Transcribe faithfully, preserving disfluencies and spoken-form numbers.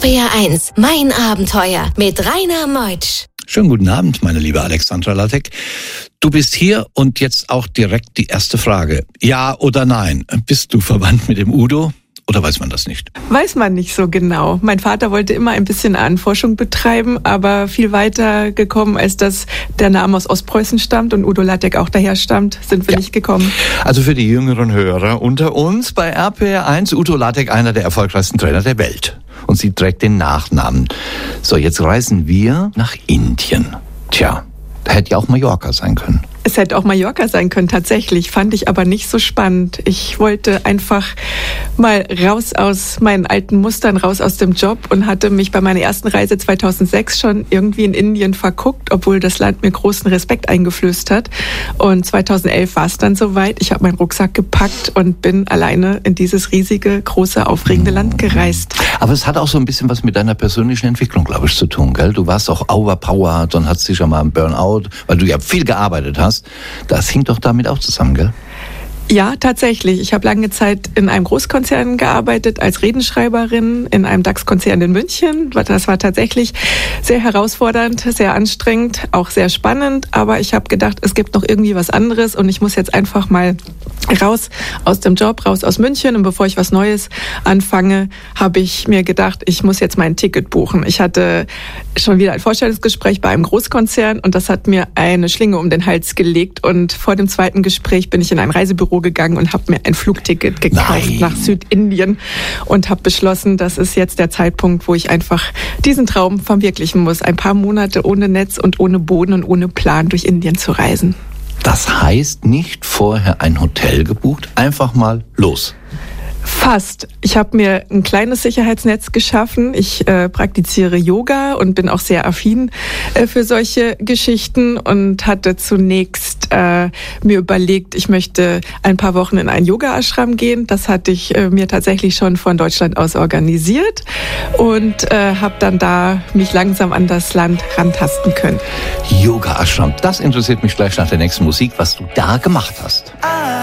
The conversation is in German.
R P R eins, mein Abenteuer mit Rainer Meutsch. Schönen guten Abend, meine liebe Alexandra Lattek. Du bist hier und jetzt auch direkt die erste Frage. Ja oder nein? Bist du verwandt mit dem Udo? Oder weiß man das nicht? Weiß man nicht so genau. Mein Vater wollte immer ein bisschen Ahnenforschung betreiben, aber viel weiter gekommen, als dass der Name aus Ostpreußen stammt und Udo Lattek auch daher stammt, sind wir ja nicht gekommen. Also für die jüngeren Hörer unter uns, bei R P R eins Udo Lattek, einer der erfolgreichsten Trainer der Welt. Und sie trägt den Nachnamen. So, jetzt reisen wir nach Indien. Tja, hätte ja auch Mallorca sein können. Es hätte auch Mallorca sein können, tatsächlich. Fand ich aber nicht so spannend. Ich wollte einfach mal raus aus meinen alten Mustern, raus aus dem Job und hatte mich bei meiner ersten Reise zweitausendsechs schon irgendwie in Indien verguckt, obwohl das Land mir großen Respekt eingeflößt hat. Und zweitausendelf war es dann soweit. Ich habe meinen Rucksack gepackt und bin alleine in dieses riesige, große, aufregende Land gereist. Aber es hat auch so ein bisschen was mit deiner persönlichen Entwicklung, glaube ich, zu tun, gell? Du warst auch overpowered und hattest sicher mal einen Burnout, weil du ja viel gearbeitet hast. Das hing doch damit auch zusammen, gell? Ja, tatsächlich. Ich habe lange Zeit in einem Großkonzern gearbeitet als Redenschreiberin in einem DAX-Konzern in München. Das war tatsächlich sehr herausfordernd, sehr anstrengend, auch sehr spannend. Aber ich habe gedacht, es gibt noch irgendwie was anderes und ich muss jetzt einfach mal raus aus dem Job, raus aus München. Und bevor ich was Neues anfange, habe ich mir gedacht, ich muss jetzt mein Ticket buchen. Ich hatte schon wieder ein Vorstellungsgespräch bei einem Großkonzern und das hat mir eine Schlinge um den Hals gelegt. Und vor dem zweiten Gespräch bin ich in ein Reisebüro gegangen und habe mir ein Flugticket gekauft Nein. nach Südindien und habe beschlossen, das ist jetzt der Zeitpunkt, wo ich einfach diesen Traum verwirklichen muss. Ein paar Monate ohne Netz und ohne Boden und ohne Plan durch Indien zu reisen. Das heißt, nicht vorher ein Hotel gebucht, einfach mal los. Fast. Ich habe mir ein kleines Sicherheitsnetz geschaffen. Ich äh, praktiziere Yoga und bin auch sehr affin äh, für solche Geschichten und hatte zunächst äh, mir überlegt, ich möchte ein paar Wochen in einen Yoga-Ashram gehen. Das hatte ich äh, mir tatsächlich schon von Deutschland aus organisiert und äh, habe dann da mich langsam an das Land rantasten können. Yoga-Ashram, das interessiert mich gleich nach der nächsten Musik, was du da gemacht hast.